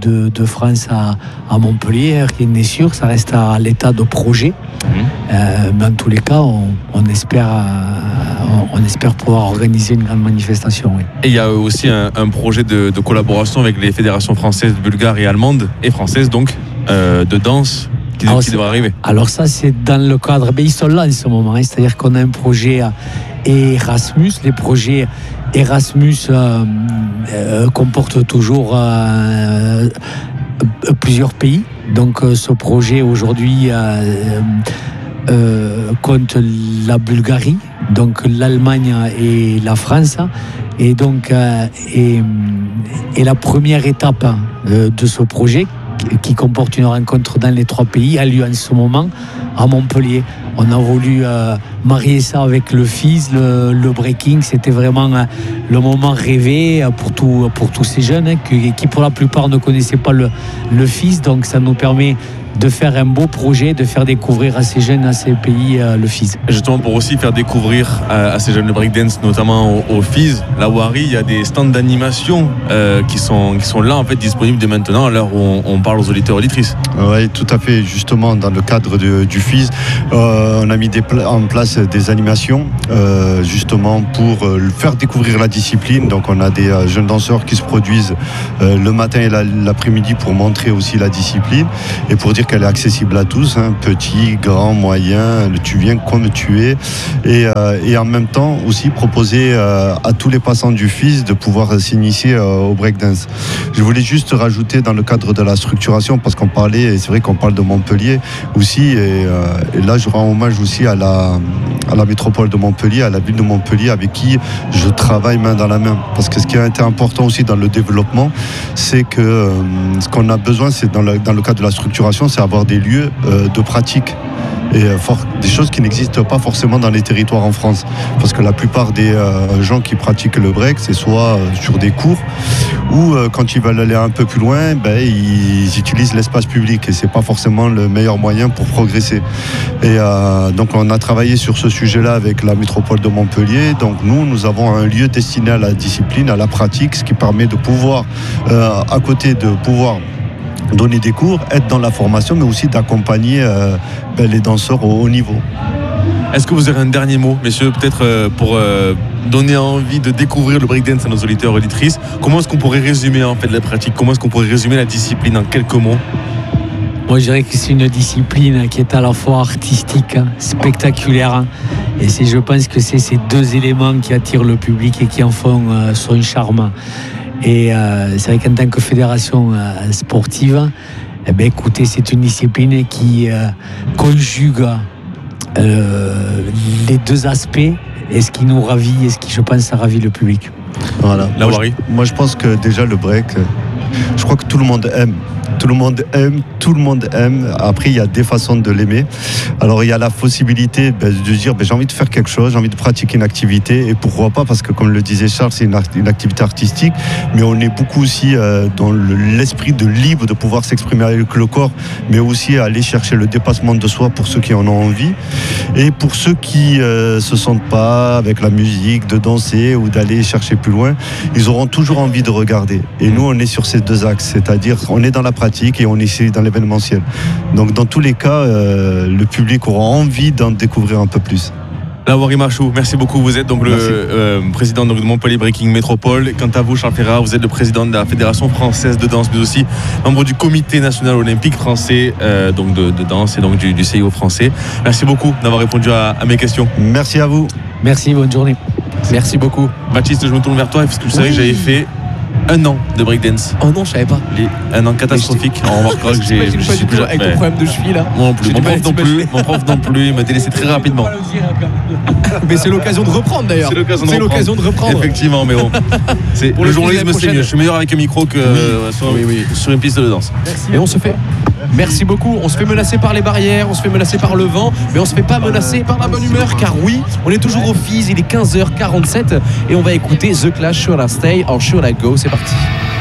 de France à Montpellier, rien n'est sûr, ça reste à l'état de projet. Mais en tous les cas, on espère pouvoir organiser une grande manifestation. Oui. Et il y a aussi un projet de collaboration avec les fédérations françaises, bulgares et allemandes, et françaises donc, de danse qui devrait arriver. Alors ça, c'est dans le cadre, ils sont là en ce moment, c'est-à-dire qu'on a un projet Erasmus. Les projets Erasmus comportent toujours plusieurs pays. Donc ce projet aujourd'hui compte la Bulgarie, donc l'Allemagne et la France. Et donc et la première étape de ce projet, qui comporte une rencontre dans les 3 pays, a lieu en ce moment à Montpellier. On a voulu marier ça avec le FIS, le breaking. C'était vraiment le moment rêvé pour tous ces jeunes qui pour la plupart ne connaissaient pas le FIS. Donc ça nous permet de faire un beau projet, de faire découvrir à ces jeunes, à ces pays, le FIS. Justement, pour aussi faire découvrir à ces jeunes le breakdance, notamment au FIS, la Wari, il y a des stands d'animation qui sont là, en fait, disponibles dès maintenant, à l'heure où on parle aux auditeurs et auditrices. Oui, tout à fait. Justement, dans le cadre du FIS, on a mis en place des animations, justement, pour faire découvrir la discipline. Donc, on a des jeunes danseurs qui se produisent le matin et l'après-midi pour montrer aussi la discipline et pour dire qu'elle est accessible à tous, petit, grand, moyen, tu viens comme tu es, et en même temps aussi proposer à tous les passants du FIS de pouvoir s'initier au breakdance. Je voulais juste rajouter dans le cadre de la structuration, parce qu'on parlait, et c'est vrai qu'on parle de Montpellier aussi, et là je rends hommage aussi à la métropole de Montpellier, à la ville de Montpellier, avec qui je travaille main dans la main, parce que ce qui a été important aussi dans le développement, c'est que ce qu'on a besoin, c'est dans le cadre de la structuration, c'est avoir des lieux de pratique et des choses qui n'existent pas forcément dans les territoires en France, parce que la plupart des gens qui pratiquent le break, c'est soit sur des cours ou quand ils veulent aller un peu plus loin, ils utilisent l'espace public et c'est pas forcément le meilleur moyen pour progresser. Et donc on a travaillé sur ce sujet-là avec la métropole de Montpellier. Donc nous avons un lieu destiné à la discipline, à la pratique, ce qui permet de pouvoir, à côté de pouvoir donner des cours, être dans la formation, mais aussi d'accompagner les danseurs au haut niveau. Est-ce que vous avez un dernier mot, messieurs, peut-être pour donner envie de découvrir le breakdance à nos auditeurs et auditrices? Comment est-ce qu'on pourrait résumer en fait la pratique? Comment est-ce qu'on pourrait résumer la discipline en quelques mots? Moi, je dirais que c'est une discipline qui est à la fois artistique, spectaculaire, et je pense que c'est ces 2 éléments qui attirent le public et qui en font son charme. Et c'est vrai qu'en tant que fédération sportive, écoutez, c'est une discipline qui conjugue les 2 aspects, et ce qui nous ravit et ce qui, je pense, a ravi le public. Voilà. Moi, je pense que déjà le break, je crois que tout le monde aime. Tout le monde aime. Après, il y a des façons de l'aimer. Alors, il y a la possibilité de dire j'ai envie de faire quelque chose, j'ai envie de pratiquer une activité. Et pourquoi pas, parce que comme le disait Charles, c'est une activité artistique. Mais on est beaucoup aussi dans l'esprit de libre, de pouvoir s'exprimer avec le corps, mais aussi aller chercher le dépassement de soi pour ceux qui en ont envie. Et pour ceux qui se sentent pas avec la musique, de danser ou d'aller chercher plus loin, ils auront toujours envie de regarder. Et nous, on est sur ces 2 axes. C'est-à-dire, on est dans la pratique et on est ici dans l'événementiel. Donc dans tous les cas, le public aura envie d'en découvrir un peu plus. Lawari Machou, merci beaucoup. Vous êtes donc le président de Montpellier Breaking Métropole. Quant à vous, Charles Ferrat, vous êtes le président de la Fédération française de danse, mais aussi membre du Comité national olympique français donc de danse et donc du CIO français. Merci beaucoup d'avoir répondu à mes questions. Merci à vous. Merci, bonne journée. Merci beaucoup. Baptiste, je me tourne vers toi parce que je savais que j'avais fait 1 an de breakdance. Oh non, je savais pas. 1 an catastrophique. On remarquera que je suis plus avec ton problème de cheville là. Moi non plus. Mon prof non plus. Il m'a délaissé très rapidement. Mais c'est l'occasion de reprendre d'ailleurs. C'est l'occasion de reprendre. Effectivement, mais bon. Pour le journalisme, c'est mieux. Je suis meilleur avec un micro que sur une piste de danse. Et on se fait. Merci beaucoup. On se fait menacer par les barrières, on se fait menacer par le vent, mais on se fait pas menacer par la bonne humeur, car oui, on est toujours au FIS, il est 15h47 et on va écouter The Clash sur la Stay, sur la Go. C'est parti.